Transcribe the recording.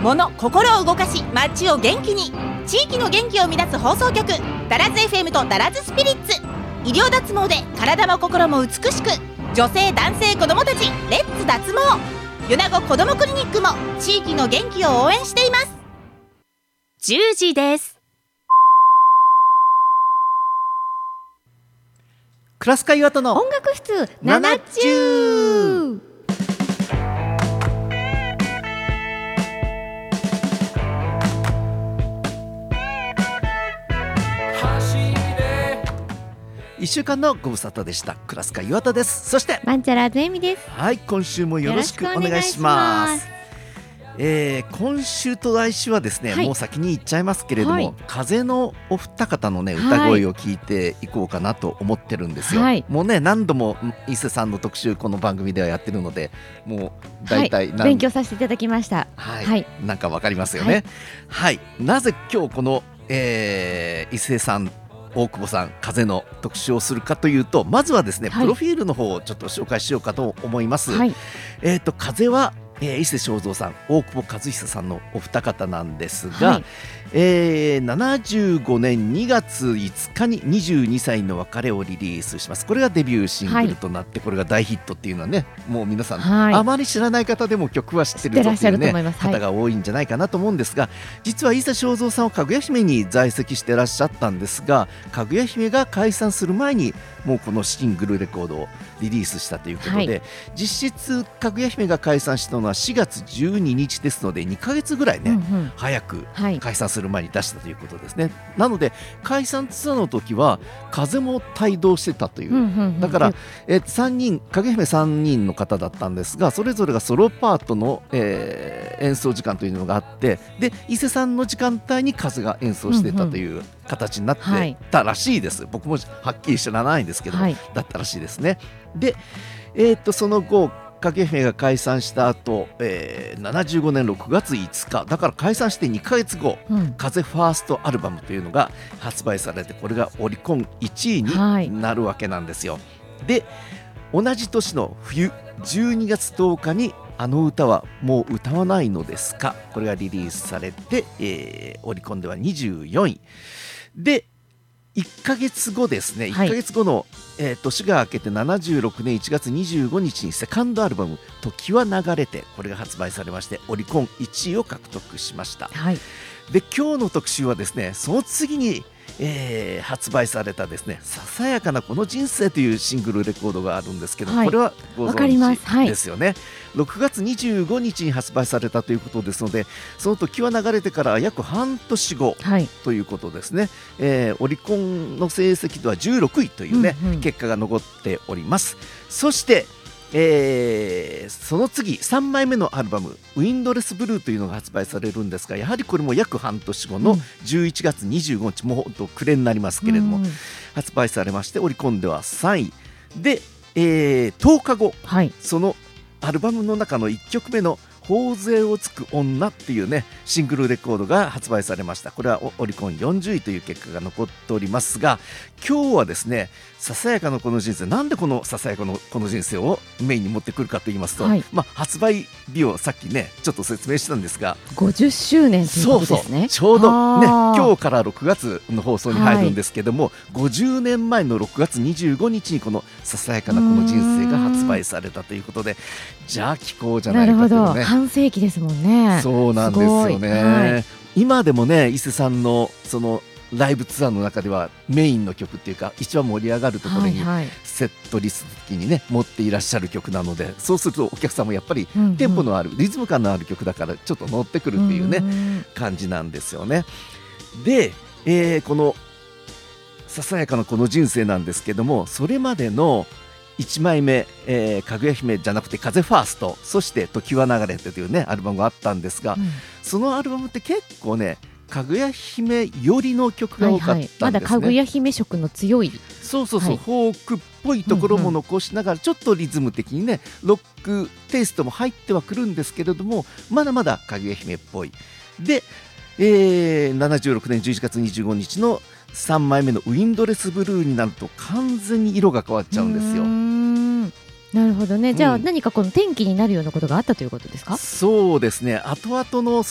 物心を動かし街を元気に、地域の元気を生み出す放送局ダラズ FM とダラズスピリッツ。医療脱毛で体も心も美しく、女性男性子どもたちレッツ脱毛。米子子どもクリニックも地域の元気を応援しています。10時です。 クラス会岩戸の音楽室70。 1週間のご無沙汰でした。クラス会岩田です。そしてマンチャラーズエミです。 はい、今週もよろしくお願いします。今週と来週はですね、 はい、 もう先に言っちゃいますけれども、はい、風のお二方のね歌声を聞いていこうかなと思ってるんですよ、はい、もうね何度も伊勢さんの特集この番組ではやってるので、もう大体、 はい、勉強させていただきました。 はい、はい、なんかわかりますよね。はい、はい、なぜ今日この、伊勢さん大久保さん風の特集をするかというと、まずはですね、プロフィールの方をちょっと紹介しようかと思います、はい、風は伊勢正三さん、大久保和久さんのお二方なんですが、はい、75年2月5日に22歳の別れをリリースします。これがデビューシングルとなって、はい、これが大ヒットっていうのはね、もう皆さん、はい、あまり知らない方でも曲は知ってるぞっていう、ね、方が多いんじゃないかなと思うんですが、実は伊勢正三さんはかぐや姫に在籍してらっしゃったんですが、かぐや姫が解散する前にもうこのシングルレコードをリリースしたということで、はい、実質かぐや姫が解散したのは4月12日ですので、2ヶ月ぐらいね、早く解散する前に出したということですね。なので解散ツアーの時は風も帯同してたという、だから、3人かぐや姫3人の方だったんですが、それぞれがソロパートの、演奏時間というのがあって、で伊勢さんの時間帯に風が演奏してたという形になってたらしいです、僕もはっきり知らないんですけど、だったらしいですね。で、その後かぐや姫が解散した後、75年6月5日だから解散して2ヶ月後、風ファーストアルバムというのが発売されて、これがオリコン1位になるわけなんですよ、で同じ年の冬12月10日にあの歌はもう歌わないのですか、これがリリースされて、オリコンでは24位で、1ヶ月後ですね、1ヶ月後の、年が明けて76年1月25日にセカンドアルバム「時は流れて」これが発売されまして、オリコン1位を獲得しました、はい、で今日の特集はですね、その次に発売されたですね、ささやかなこの人生というシングルレコードがあるんですけど、これはご存知ですよね、6月25日に発売されたということですので、その時は流れてから約半年後ということですね、オリコンの成績では16位というね、結果が残っております。そしてその次3枚目のアルバム「ウィンドレスブルー」というのが発売されるんですが、やはりこれも約半年後の11月25日、もうほんと暮れになりますけれども、発売されまして、オリコンでは3位で、10日後、そのアルバムの中の1曲目の頬杖をつく女っていうねシングルレコードが発売されました。これはオリコン40位という結果が残っておりますが、今日はですね、ささやかなこの人生、なんでこのささやかなこの人生をメインに持ってくるかと言いますと、発売日をさっきねちょっと説明したんですが、 50周年ということですね。 ちょうどね、今日から6月の放送に入るんですけども、50年前の6月25日にこのささやかなこの人生が発売されたということで、じゃあ聞こうじゃないかというね。 半世紀ですもんね。 そうなんですよね、今でもね伊勢さんのそのライブツアーの中ではメインの曲っていうか、一番盛り上がるところにセットリスト的にね持っていらっしゃる曲なので、そうするとお客さんもやっぱりテンポのあるリズム感のある曲だからちょっと乗ってくるっていうね感じなんですよね。で、このささやかなこの人生なんですけども、それまでの1枚目、かぐや姫じゃなくて風ファースト、そして時は流れてというねアルバムがあったんですが、そのアルバムって結構ねかぐや姫寄りの曲が多かったんですね、 まだかぐや姫色の強い、 そう、フォークっぽいところも残しながら、ちょっとリズム的にねロックテイストも入ってはくるんですけれども、まだまだかぐや姫っぽいで、76年11月25日の3枚目のウィンドレスブルーになると完全に色が変わっちゃうんですよ。 なるほどね。じゃあ何かこの転機になるようなことがあったということですか？ そうですね、後々の